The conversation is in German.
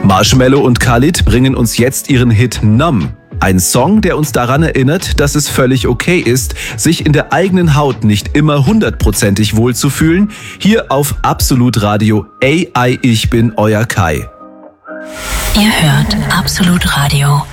Marshmello und Khalid bringen uns jetzt ihren Hit Numb. Ein Song, der uns daran erinnert, dass es völlig okay ist, sich in der eigenen Haut nicht immer 100%ig wohlzufühlen. Hier auf Absolut Radio. AI, ich bin euer Kai. Ihr hört Absolut Radio.